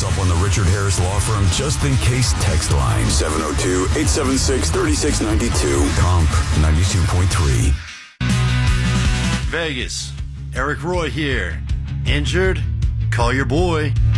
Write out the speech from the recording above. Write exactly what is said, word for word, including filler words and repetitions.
us up on the Richard Harris Law Firm just in case text line seven oh two, eight seven six, three six nine two. Comp ninety-two point three. Vegas. Eric Roy here. Injured? Call your boy.